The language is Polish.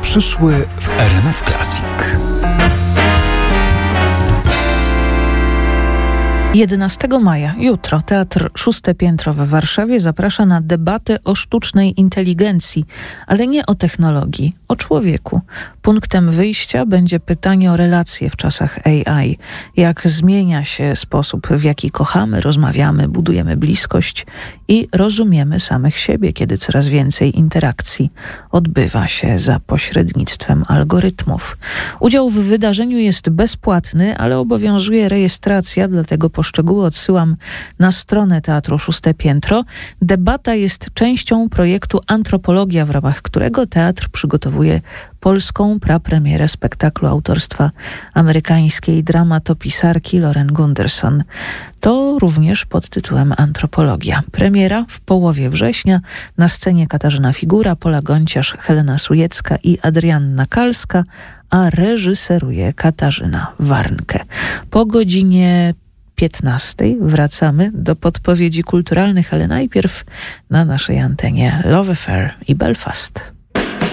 przyszły w RMF Classic. 11 maja, jutro, Teatr Szóste Piętro w Warszawie zaprasza na debatę o sztucznej inteligencji, ale nie o technologii, o człowieku. Punktem wyjścia będzie pytanie o relacje w czasach AI. Jak zmienia się sposób, w jaki kochamy, rozmawiamy, budujemy bliskość i rozumiemy samych siebie, kiedy coraz więcej interakcji odbywa się za pośrednictwem algorytmów. Udział w wydarzeniu jest bezpłatny, ale obowiązuje rejestracja, dlatego po szczegóły odsyłam na stronę Teatru Szóste Piętro. Debata jest częścią projektu Antropologia, w ramach którego teatr przygotowuje polską prapremierę spektaklu autorstwa amerykańskiej dramatopisarki Lauren Gunderson. To również pod tytułem Antropologia. Premiera w połowie września. Na scenie Katarzyna Figura, Pola Gonciarz, Helena Sujecka i Adrianna Kalska, a reżyseruje Katarzyna Warnke. Po godzinie 15 wracamy do podpowiedzi kulturalnych, ale najpierw na naszej antenie Love Affair i Belfast.